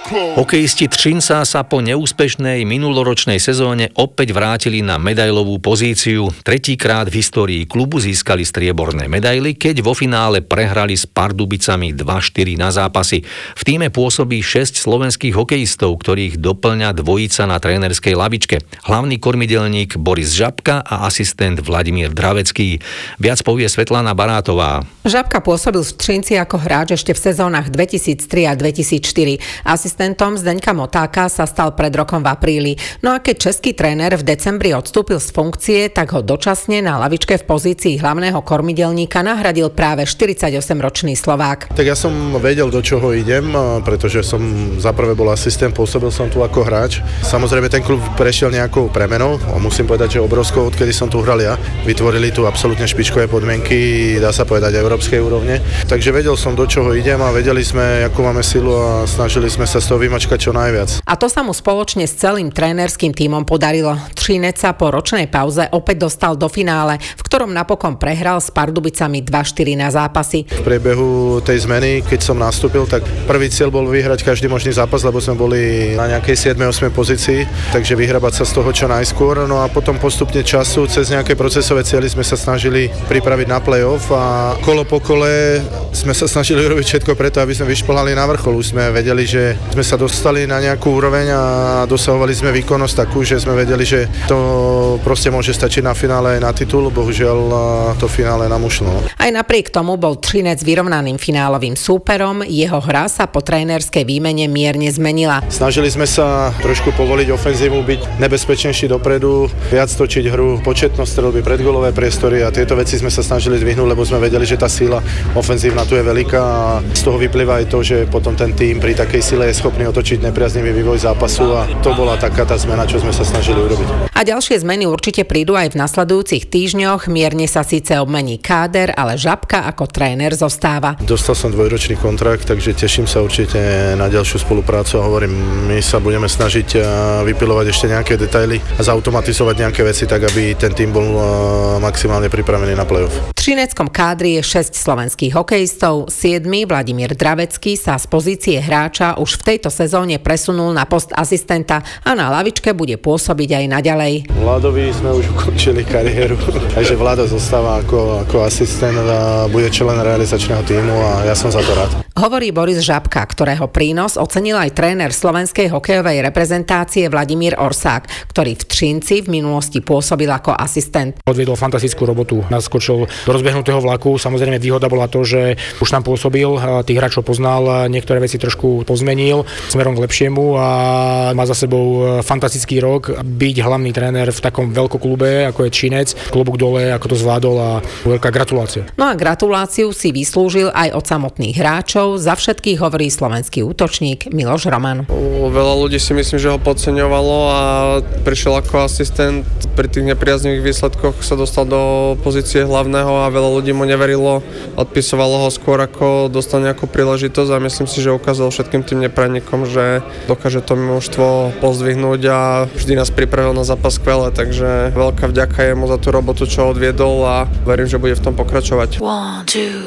Hokejisti Třinca sa po neúspešnej minuloročnej sezóne opäť vrátili na medailovú pozíciu. Tretíkrát v histórii klubu získali strieborné medaily, keď vo finále prehrali s Pardubicami 2-4 na zápasy. V tíme pôsobí 6 slovenských hokejistov, ktorých doplňa dvojica na trénerskej lavičke. Hlavný kormidelník Boris Žabka a asistent Vladimír Dravecký. Viac povie Svetlana Barátová. Žabka pôsobil v Třinci ako hráč ešte v sezónach 2003 a 2004. Asistentom Zdeňka Motáka sa stal pred rokom v apríli. No a keď český tréner v decembri odstúpil z funkcie, tak ho dočasne na lavičke v pozícii hlavného kormidelníka nahradil práve 48-ročný Slovák. Tak ja som vedel, do čoho idem, pretože som zaprvé bol asistent, pôsobil som tu ako hráč. Samozrejme ten klub prešiel nejakou premenou a musím povedať, že obrovskou, odkedy som tu hral ja. Vytvorili tu absolútne špičkové podmienky, dá sa povedať európskej úrovne. Takže vedel som, do čoho idem a vedeli sme, akú máme silu a snažili sme sa z toho vymačkať čo najviac. A to sa mu spoločne s celým trénerským tímom podarilo. Třinec sa po ročnej pauze opäť dostal do finále, v ktorom napokon prehral s Pardubicami 2-4 na zápasy. V priebehu tej zmeny, keď som nastúpil, tak prvý cieľ bol vyhrať každý možný zápas, lebo sme boli na nejakej 7-8 pozícii, takže vyhrabať sa z toho čo najskôr. No a potom postupne času cez nejaké procesové cieľy sme sa snažili pripraviť na play-off a kolo po kole sme sa snažili robiť všetko preto, aby sme vyšplhali na vrchol. Už sme vedeli, že sme sa dostali na nejakú úroveň a dosahovali sme výkonnosť takú, že sme vedeli, že to proste môže stačiť na finále aj na titul. Bohužiaľ to finále nám ušlo. Aj napriek tomu bol Třinec vyrovnaným finálovým súperom, jeho hra sa po trénerskej výmene mierne zmenila. Snažili sme sa trošku povoliť ofenzívu, byť nebezpečnejší dopredu, viac točiť hru, početnosť strelby, predgolové priestory a tieto veci sme sa snažili zdvihnúť, lebo sme vedeli, že tá síla ofenzívna tu je veľká a z toho vyplýva aj to, že potom ten tím pri takej sile je schopný otočiť nepriaznivý vývoj zápasu a to bola taká tá zmena, čo sme sa snažili urobiť. A ďalšie zmeny určite prídu aj v nasledujúcich týždňoch. Mierne sa síce obmení káder, ale Žabka ako tréner zostáva. Dostal som dvojročný kontrakt, takže teším sa určite na ďalšiu spoluprácu a hovorím, my sa budeme snažiť vypilovať ešte nejaké detaily a zautomatizovať nejaké veci tak, aby ten tím bol maximálne pripravený na play-off. V třineckom kádri je 6 slovenských hokejistov, 7. Vladimír Dravecký sa z pozície hráča už v tejto sezóne presunul na post asistenta a na lavičke bude pôsobiť aj naďalej. Vladovi sme už ukončili kariéru, takže Vlado zostáva ako asistent a bude člen realizačného tímu a ja som za to rád. Hovorí Boris Žabka, ktorého prínos ocenil aj tréner slovenskej hokejovej reprezentácie Vladimír Orsák, ktorý v Třinci v minulosti pôsobil ako asistent. Odviedol fantastickú robotu, naskočil do rozbehnutého vlaku. Samozrejme výhoda bola to, že už tam pôsobil, tých hráčov poznal, niektoré veci trošku pozmenil smerom k lepšiemu a má za sebou fantastický rok. Byť hlavný tréner v takom veľkoklube, ako je Třinec, klobúk dole, ako to zvládol a veľká gratulácia. No a gratuláciu si vyslúžil aj od samotných hráčov. Za všetkých hovorí slovenský útočník Miloš Roman. Veľa ľudí si myslím, že ho podceňovalo a prišiel ako asistent. Pri tých nepriaznivých výsledkoch sa dostal do pozície hlavného a veľa ľudí mu neverilo. Odpisovalo ho skôr, ako dostal nejakú príležitosť a myslím si, že ukázal všetkým tým nepranikom, že dokáže to mužstvo pozdvihnúť a vždy nás pripravil na zápas skvele, takže veľká vďaka jemu za tú robotu, čo odviedol a verím, že bude v tom pokračovať. 1, 2